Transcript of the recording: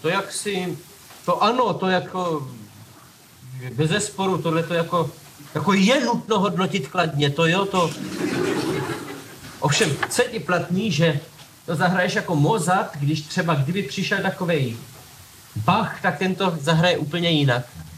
to jak si, to ano, to jako, bezesporu, tohle to jako je nutno hodnotit kladně, to jo, to. Ovšem, co je ti platný, že to zahraješ jako Mozart, když třeba kdyby přišel takovej Bach, tak ten to zahraje úplně jinak.